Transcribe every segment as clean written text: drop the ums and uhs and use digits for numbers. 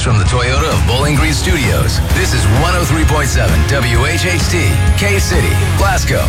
News from the Toyota of Bowling Green Studios. This is 103.7 WHHT, K-City, Glasgow.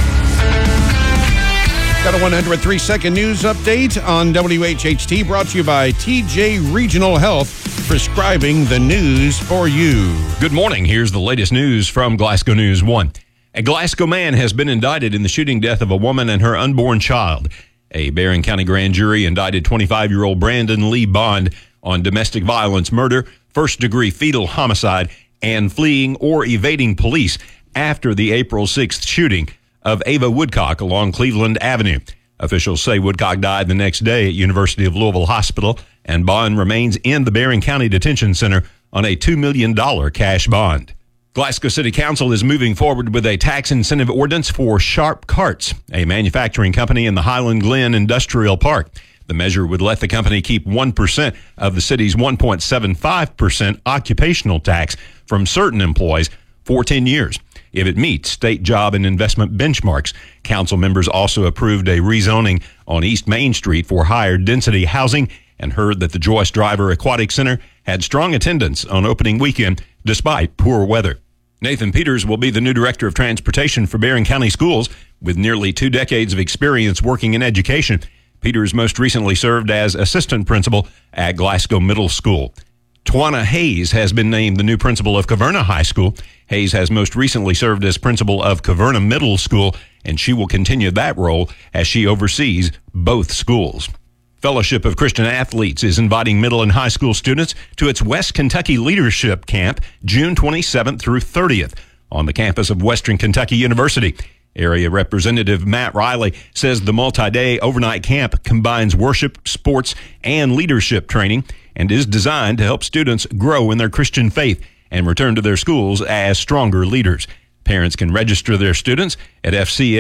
Got a 103-second news update on WHHT, brought to you by TJ Regional Health, prescribing the news for you. Good morning. Here's the latest news from Glasgow News 1. A Glasgow man has been indicted in the shooting death of a woman and her unborn child. A Barron County grand jury indicted 25-year-old Brandon Lee Bond on domestic violence, murder, first-degree fetal homicide, and fleeing or evading police after the April 6th shooting of Ava Woodcock along Cleveland Avenue. Officials say Woodcock died the next day at University of Louisville Hospital, and Bond remains in the Barron County Detention Center on a $2 million cash bond. Glasgow City Council is moving forward with a tax incentive ordinance for Sharp Carts, a manufacturing company in the Highland Glen Industrial Park. The measure would let the company keep 1% of the city's 1.75% occupational tax from certain employees for 10 years. If it meets state job and investment benchmarks. Council members also approved a rezoning on East Main Street for higher density housing and heard that the Joyce Driver Aquatic Center had strong attendance on opening weekend despite poor weather. Nathan Peters will be the new Director of Transportation for Barron County Schools. With nearly 2 decades of experience working in education, Peters most recently served as Assistant Principal at Glasgow Middle School. Twana Hayes has been named the new principal of Caverna High School. Hayes has most recently served as principal of Caverna Middle School, and she will continue that role as she oversees both schools. Fellowship of Christian Athletes is inviting middle and high school students to its West Kentucky Leadership Camp, June 27th through 30th, on the campus of Western Kentucky University. Area Representative Matt Riley says the multi-day overnight camp combines worship, sports, and leadership training and is designed to help students grow in their Christian faith and return to their schools as stronger leaders. Parents can register their students at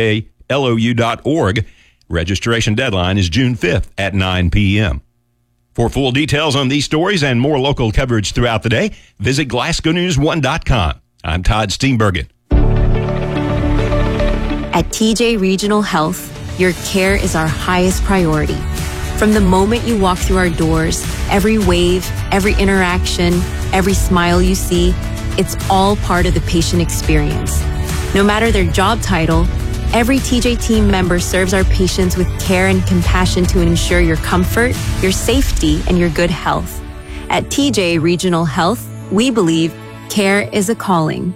fcalou.org. Registration deadline is June 5th at 9 p.m. For full details on these stories and more local coverage throughout the day, visit GlasgowNews1.com. I'm Todd Steenbergen. At TJ Regional Health, your care is our highest priority. From the moment you walk through our doors, every wave, every interaction, every smile you see, it's all part of the patient experience. No matter their job title, every TJ team member serves our patients with care and compassion to ensure your comfort, your safety, and your good health. At TJ Regional Health, we believe care is a calling.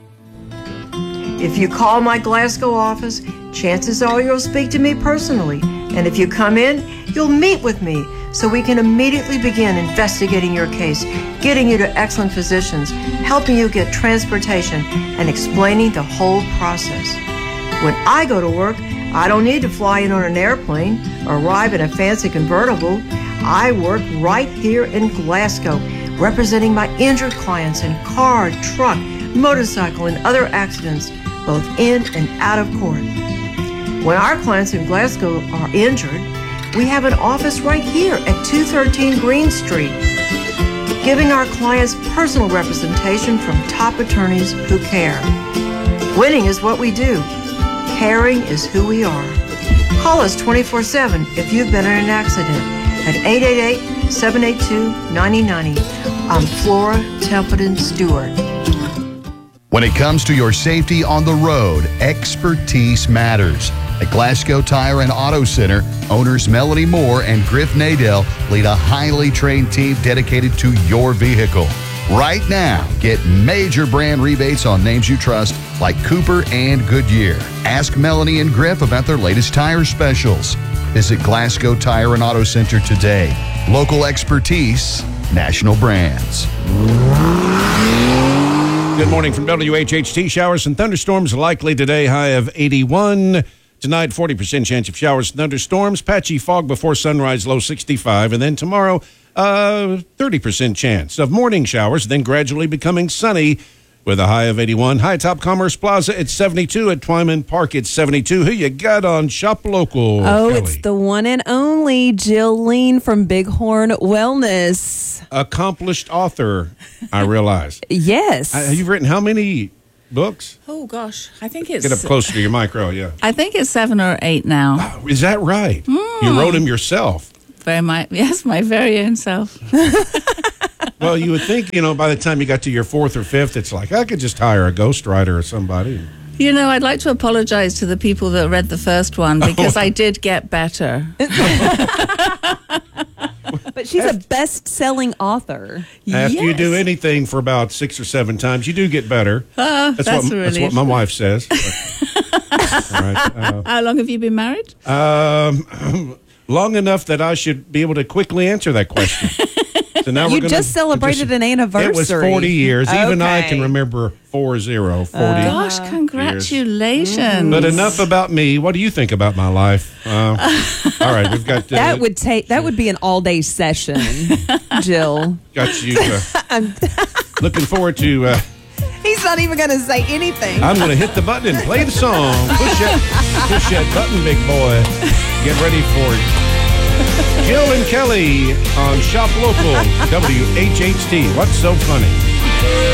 If you call my Glasgow office, chances are you'll speak to me personally. And if you come in, you'll meet with me so we can immediately begin investigating your case, getting you to excellent physicians, helping you get transportation, and explaining the whole process. When I go to work, I don't need to fly in on an airplane or arrive in a fancy convertible. I work right here in Glasgow, representing my injured clients in car, truck, motorcycle, and other accidents, both in and out of court. When our clients in Glasgow are injured, we have an office right here at 213 Green Street, giving our clients personal representation from top attorneys who care. Winning is what we do. Caring is who we are. Call us 24/7 if you've been in an accident at 888-782-9090. I'm Flora Templeton Stewart. When it comes to your safety on the road, expertise matters. At Glasgow Tire and Auto Center, owners Melanie Moore and Griff Nadell lead a highly trained team dedicated to your vehicle. Right now, get major brand rebates on names you trust like Cooper and Goodyear. Ask Melanie and Griff about their latest tire specials. Visit Glasgow Tire and Auto Center today. Local expertise, national brands. Good morning from WHHT. Showers and thunderstorms likely today, high of 81. Tonight, 40% chance of showers and thunderstorms. Patchy fog before sunrise, low 65. And then tomorrow, 30% chance of morning showers, then gradually becoming sunny with a high of 81. High atop Commerce Plaza at 72. At Twyman Park at 72. Who you got on Shop Local? Oh, Kelly? It's the one and only Jill Lean from Bighorn Wellness. Accomplished author, I realize. Yes. You've written how many books? Oh, gosh. I think it's... Get up closer to your micro, yeah. I think it's 7 or 8 now. Oh, is that right? You wrote them yourself. My very own self. Well, you would think, by the time you got to your fourth or fifth, it's like, I could just hire a ghostwriter or somebody. I'd like to apologize to the people that read the first one because I did get better. But she's a best-selling author. After you do anything for about 6 or 7 times, you do get better. That's what my wife says. All right. How long have you been married? Long enough that I should be able to quickly answer that question. So now You just celebrated an anniversary. It was 40 years. Even I Okay. can remember 40. Gosh, congratulations. But enough about me. What do you think about my life? All right, we've got... That would be an all-day session, Jill. Got you looking forward to... He's not even going to say anything. I'm going to hit the button and play the song. Push that button, big boy. Get ready for Jill and Kelly on Shop Local, WHHT. What's so funny?